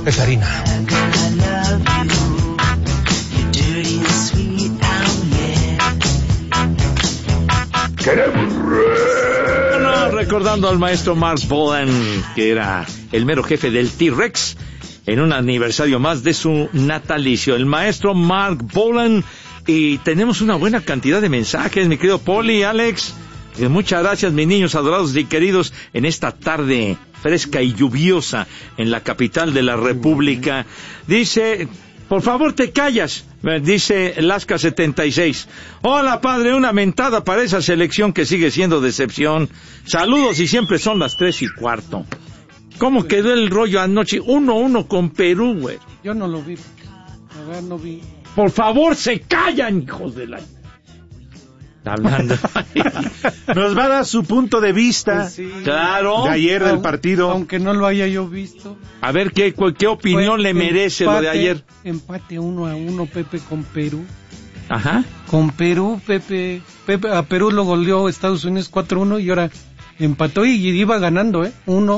Es harina. Bueno, recordando al maestro Mark Bolan, que era el mero jefe del T-Rex, en un aniversario más de su natalicio, el maestro Mark Bolan. Y tenemos una buena cantidad de mensajes, mi querido Poli, Alex. Muchas gracias, mis niños adorados y queridos, en esta tarde fresca y lluviosa en la capital de la República. Dice, por favor te callas, dice Lasca 76. Hola padre, una mentada para esa selección que sigue siendo decepción. Saludos y siempre son las 3:15. ¿Cómo quedó el rollo anoche? 1-1 con Perú, güey. Yo no lo vi. A ver, no vi. Por favor, se callan, hijos de la... Hablando. Nos va a dar su punto de vista, Pues sí. Claro. de ayer del partido. Aunque no lo haya yo visto. A ver, ¿qué opinión le merece lo de ayer? Empate 1-1, Pepe, con Perú. Ajá. Con Perú, Pepe, a Perú lo goleó Estados Unidos 4-1 y ahora empató y iba ganando, 1-0.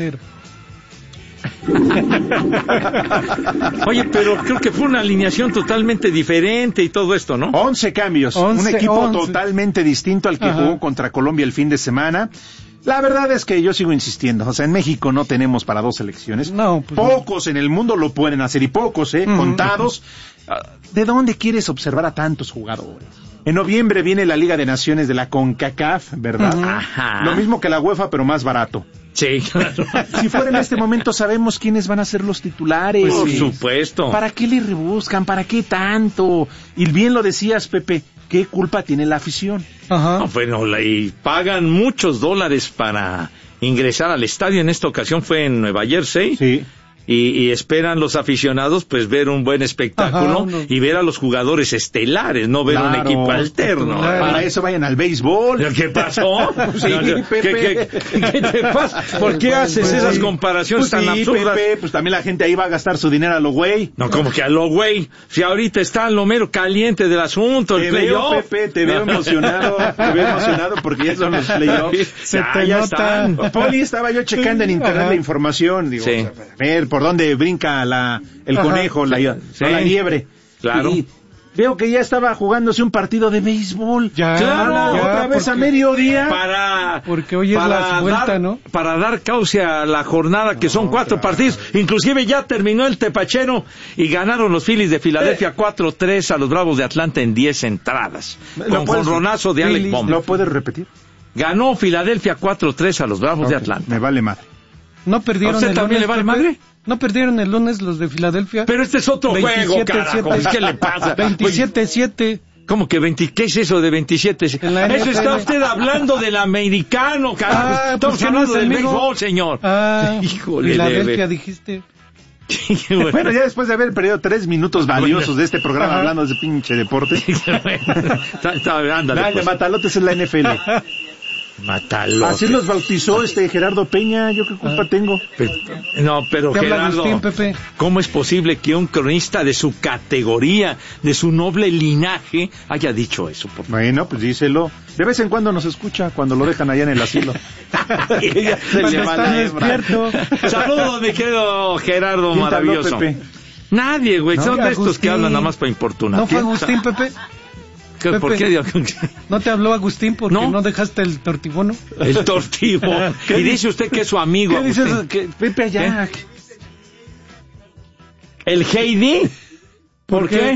Oye, pero creo que fue una alineación totalmente diferente y todo esto, ¿no? 11 cambios, un equipo totalmente distinto al que jugó contra Colombia el fin de semana. La verdad es que yo sigo insistiendo, o sea, en México no tenemos para dos selecciones. No, pues pocos en el mundo lo pueden hacer y pocos, contados. ¿De dónde quieres observar a tantos jugadores? En noviembre viene la Liga de Naciones de la CONCACAF, ¿verdad? Ajá. Lo mismo que la UEFA, pero más barato. Sí, claro. Si fuera en este momento sabemos quiénes van a ser los titulares. Por supuesto. ¿Para qué le rebuscan? ¿Para qué tanto? Y bien lo decías, Pepe, ¿qué culpa tiene la afición? Ajá. No, bueno, y pagan muchos dólares para ingresar al estadio. En esta ocasión fue en Nueva Jersey. Sí. Y esperan los aficionados pues ver un buen espectáculo. Ajá, y ver a los jugadores estelares, no ver un equipo alterno. Para eso vayan al béisbol. ¿Qué pasó? Sí, Pepe. ¿Qué te pasa? ¿Por qué haces esas comparaciones tan absurdas? Pepe, pues también la gente ahí va a gastar su dinero a lo güey. No, como que a lo güey. Si ahorita está lo mero caliente del asunto, el playoff. Pepe, te veo emocionado porque ya son los playoffs. Ya están. Poli, estaba yo checando en internet la información, digo, Sí. a ver por dónde brinca el conejo, la liebre. Claro. Y veo que ya estaba jugándose un partido de béisbol. Ya, Claro, otra vez a mediodía. Porque hoy es la vuelta, ¿no? Para dar causa a la jornada, que son 4 partidos. Inclusive ya terminó el tepachero y ganaron los Phillies de Filadelfia 4-3 a los Bravos de Atlanta en 10 entradas. Con jonronazo de Alec Bohm. ¿Lo puedes repetir? Ganó Filadelfia 4-3 a los Bravos de Atlanta. Me vale madre. ¿No perdieron ¿A usted el también lunes, le vale Pepe? madre? ¿No perdieron el lunes los de Filadelfia? Pero este es otro juego, carajo. ¿Qué le pasa? 27-7. ¿Cómo que 20? ¿Qué es eso de 27? Eso En la NFL. está usted hablando del americano, carajo. Estamos pues, hablando ¿no es del amigo? béisbol, señor. Híjole, Filadelfia, dijiste. Bueno, ya después de haber perdido 3 minutos valiosos de este programa hablando de ese pinche deporte. Ándale, Dale, pues. Matalotes es la NFL. Matalotes. Así los bautizó Gerardo Peña. ¿Yo qué culpa tengo? Pero ¿Te habla Gerardo, Agustín, Pepe? ¿cómo es posible que un cronista de su categoría, de su noble linaje, haya dicho eso? Por favor? Bueno, pues díselo. De vez en cuando nos escucha cuando lo dejan allá en el asilo. Está despierto. Saludos, mi querido Gerardo, ¿Quién te habló, maravilloso. Pepe? Nadie, güey, No, son de estos Agustín. que hablan nada más para importunar. ¿No fue Agustín, Pepe? ¿Por qué? ¿No te habló Agustín porque No. no dejaste el tortibono? El tortivo. Y dice usted que es su amigo, ¿Qué dices? Agustín. Pepe allá. ¿El Heidi? ¿Por qué?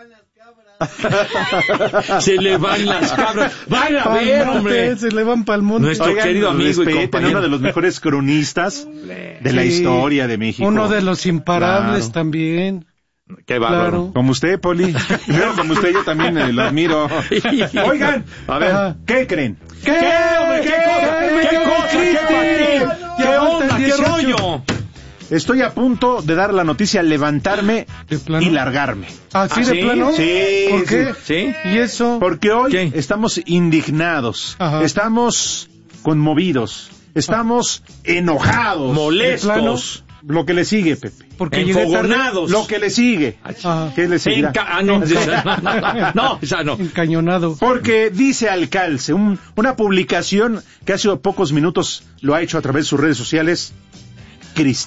Se le van las cabras. Van a ver, hombre. Se le van pa'l monte. Nuestro querido amigo y respeten, compañero. uno de los mejores cronistas de la Sí. historia de México. Uno de los imparables Claro. también. Qué bárbaro. Claro. Como usted, Poli. Primero, como usted, yo también lo admiro. Oigan, a ver, Ajá. ¿qué creen? ¿Qué, hombre? ¿Qué cosa? ¿Qué cosa? ¿Qué patín? ¿Qué onda? ¿Qué rollo? Estoy a punto de dar la noticia, levantarme ¿De plano? y largarme. ¿Ah, sí, ¿Ah, de sí? plano? Sí, ¿Por qué? ¿Sí? ¿Y eso? Porque hoy ¿Qué? estamos indignados, Ajá. estamos conmovidos, estamos enojados. Molestos. Lo que le sigue, Pepe. Porque llegué tarde. Enfogonados. Lo que le sigue. Ajá. ¿Qué le seguirá? No, esa no. Encañonado. Porque dice Alcalce, una publicación que hace pocos minutos lo ha hecho a través de sus redes sociales, Cristi.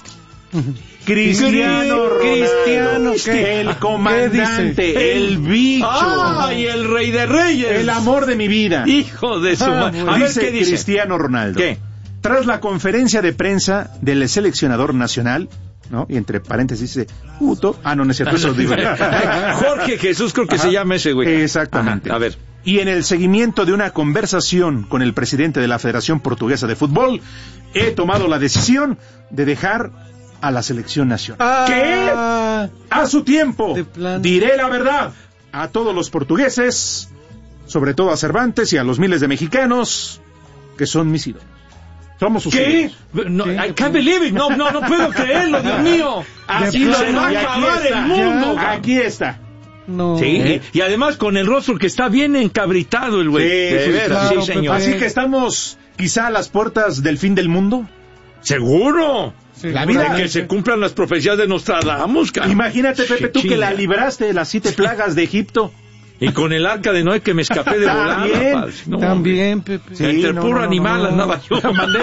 Cristiano Ronaldo, el comandante, el bicho. ¡Ay, el rey de reyes! El amor de mi vida. Hijo de su madre. A ver, ¿qué dice Cristiano Ronaldo? ¿Qué? Tras la conferencia de prensa del seleccionador nacional, ¿no? Y entre paréntesis dice, puto. No es cierto, eso lo digo. Jorge Jesús, creo que se llama ese güey. Exactamente. Ajá, a ver. Y en el seguimiento de una conversación con el presidente de la Federación Portuguesa de Fútbol, he tomado la decisión de dejar a la selección nacional. ¿Qué? A su tiempo, diré la verdad a todos los portugueses, sobre todo a Cervantes y a los miles de mexicanos que son mis ídolos. Somos sus ídolos. No, I can't believe it. No puedo creerlo, Dios mío. Así lo va a acabar el mundo. Aquí está. No. Sí, y además con el rostro que está bien encabritado el güey. Claro, sí, señor. Así que estamos quizá a las puertas del fin del mundo. ¡Seguro! La vida que se cumplan las profecías de Nostradamus, cara. Imagínate, Pepe, tú que la libraste de las 7 plagas de Egipto. Y con el arca de Noé que me escapé de volada. También, Pepe. Sí, entre puro animal andaba yo.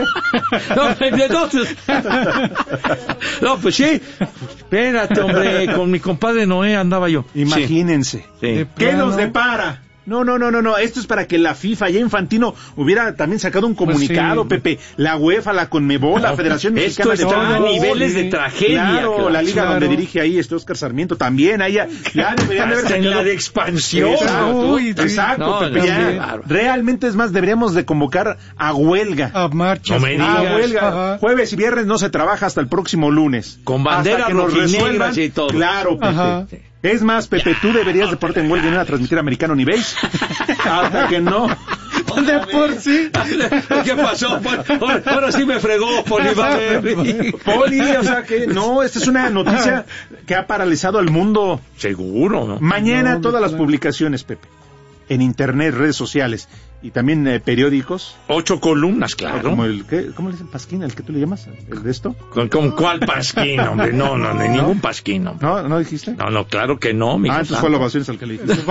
No, pues sí. Espérate, hombre, con mi compadre Noé andaba yo. Imagínense. Sí. ¿Qué nos depara? No. Esto es para que la FIFA, ya Infantino, hubiera también sacado un comunicado, pues sí. Pepe. La UEFA, la Conmebol, la Federación Mexicana de Fútbol. Esto está a niveles de tragedia. Claro, la liga donde dirige ahí Óscar Sarmiento también. Ahí ya deberían de haber en la de expansión. Exacto, Pepe. Ya, realmente, es más, deberíamos de convocar a huelga. A marchas. No me digas. A huelga. Jueves y viernes no se trabaja hasta el próximo lunes. Con banderas rojinegras y todo. Claro, Pepe. Ajá. Es más, Pepe, tú deberías de ponerte en huelga y no a transmitir americano ni base. Hasta que no. De por sí. ¿Qué pasó? Ahora sí me fregó, Poli. Poli, o sea que no, esta es una noticia que ha paralizado al mundo. Seguro, ¿no? Mañana todas las publicaciones, Pepe, en internet, redes sociales y también periódicos. 8 columnas, claro. Como ¿cómo le dicen pasquín? ¿El que tú le llamas? ¿El de esto? ¿Con cuál pasquín, hombre? No, ningún pasquín, hombre. ¿No dijiste? No, claro que no, mi entonces fue la ovación al que le dijiste.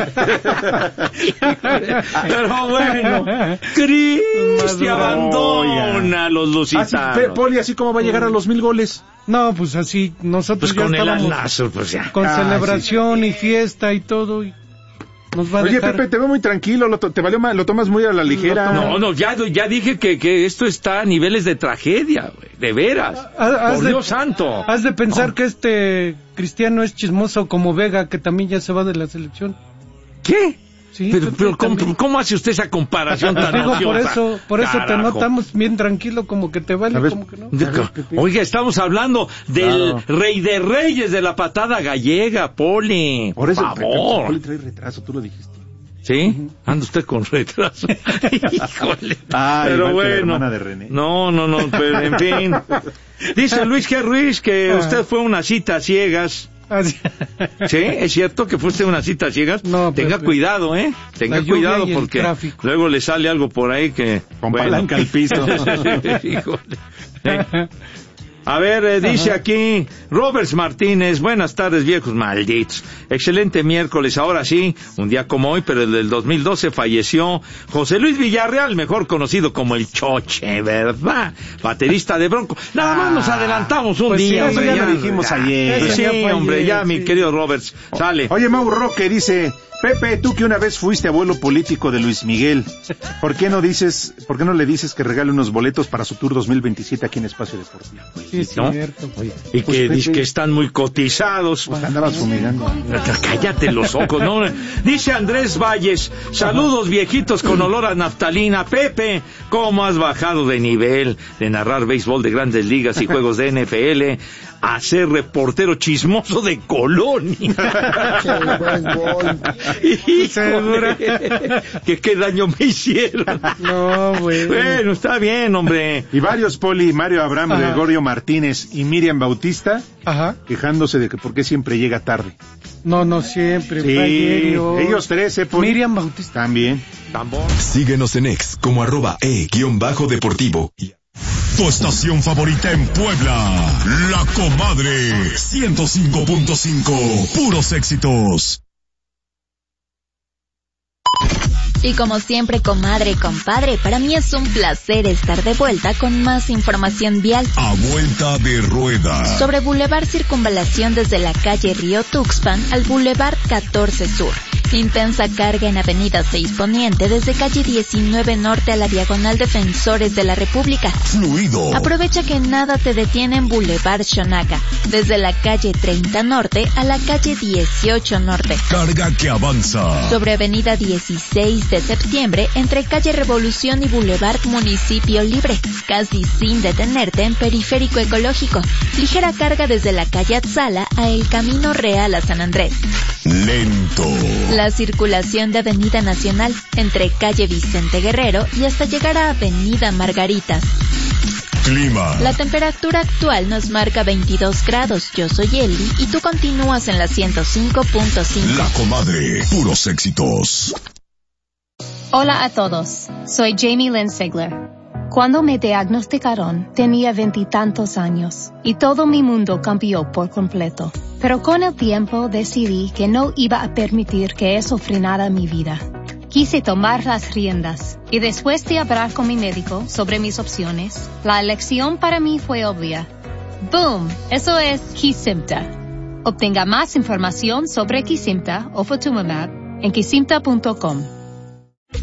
Pero bueno, Cristi abandona a los lusitanos. Poli, ¿así cómo va a llegar a los 1000 goles? No, pues así, nosotros pues ya con estábamos el Al-Nassr, pues ya. con celebración y fiesta y todo, y nos va a Oye, dejar... Pepe, te veo muy tranquilo, lo tomas muy a la ligera. No, ya dije que esto está a niveles de tragedia, güey, de veras. Por Dios santo. Has de pensar que Cristiano es chismoso como Vega, que también ya se va de la selección. ¿Qué? Sí, pero ¿cómo hace usted esa comparación tan Digo, ociosa? por eso te notamos bien tranquilo, como que te vale, como que no. Oiga, estamos hablando del rey de reyes de la patada gallega, Poli. Por eso, favor. Poli trae retraso, tú lo dijiste. ¿Sí? Anda usted con retraso. Híjole. Pero bueno. De René. No, pero en fin. Dice Luis G. Ruiz que usted fue a una cita a ciegas. ¿Sí? ¿Es cierto que fuiste a una cita a ciegas? No, tenga cuidado, Tenga cuidado porque luego le sale algo por ahí que... Con palanca al piso. Híjole. A ver, dice aquí Roberts Martínez, buenas tardes viejos malditos, excelente miércoles, ahora sí, un día como hoy, pero el del 2012 falleció José Luis Villarreal, mejor conocido como el Choche, ¿verdad? Baterista de Bronco, nada más nos adelantamos un día. Sí, ya lo dijimos ayer. Sí, hombre, ya mi querido Roberts, sale. Oye, Mau Roque dice... Pepe, tú que una vez fuiste abuelo político de Luis Miguel, ¿por qué no le dices que regale unos boletos para su tour 2027 aquí en Espacio Deportivo? Sí, es ¿no? cierto. Oye, y que dice que están muy cotizados. Pues andabas fumigando. Cállate los ojos, ¿no? Dice Andrés Valles, saludos viejitos con olor a naftalina. Pepe, ¿cómo has bajado de nivel de narrar béisbol de grandes ligas y juegos de NFL a ser reportero chismoso de colonia? Híjole, que qué daño me hicieron. No, güey. Bueno, está bien, hombre. Y varios, Poli, Mario Abraham, Gregorio Martínez y Miriam Bautista, quejándose de que por qué siempre llega tarde. No siempre. Sí, ellos 13, Poli. Miriam Bautista. También. Síguenos en X como @e_deportivo. Tu estación favorita en Puebla, La Comadre, 105.5, puros éxitos. Y como siempre, comadre, compadre, para mí es un placer estar de vuelta con más información vial. A vuelta de rueda. Sobre Boulevard Circunvalación desde la calle Río Tuxpan al Boulevard 14 Sur. Intensa carga en Avenida 6 Poniente desde calle 19 Norte a la Diagonal Defensores de la República. Fluido. Aprovecha que nada te detiene en Boulevard Xonaca, desde la calle 30 Norte a la calle 18 Norte. Carga que avanza. Sobre Avenida 16 de Septiembre, entre calle Revolución y Boulevard Municipio Libre, casi sin detenerte en Periférico Ecológico. Ligera carga desde la calle Atzala a el Camino Real a San Andrés. Lento. La circulación de Avenida Nacional, entre calle Vicente Guerrero y hasta llegar a Avenida Margaritas. Clima. La temperatura actual nos marca 22 grados. Yo soy Eli y tú continúas en la 105.5. La Comadre, puros éxitos. Hola a todos, soy Jamie Lynn Sigler. Cuando me diagnosticaron, tenía 20 y tantos años y todo mi mundo cambió por completo. Pero con el tiempo decidí que no iba a permitir que eso frenara mi vida. Quise tomar las riendas y después de hablar con mi médico sobre mis opciones, la elección para mí fue obvia. ¡Boom! Eso es Kesimpta. Obtenga más información sobre Kesimpta o Ofatumumab en kesimpta.com.